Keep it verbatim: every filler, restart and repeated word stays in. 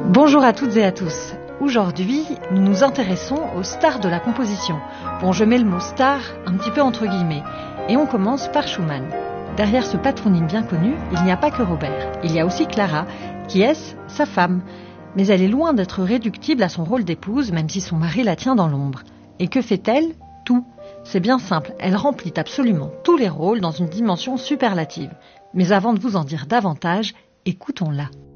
Bonjour à toutes et à tous. Aujourd'hui, nous nous intéressons aux stars de la composition. Bon, je mets le mot star un petit peu entre guillemets. Et on commence par Schumann. Derrière ce patronyme bien connu, il n'y a pas que Robert. Il y a aussi Clara, qui est sa femme. Mais elle est loin d'être réductible à son rôle d'épouse, même si son mari la tient dans l'ombre. Et que fait-elle ? Tout. C'est bien simple, elle remplit absolument tous les rôles dans une dimension superlative. Mais avant de vous en dire davantage, écoutons-la.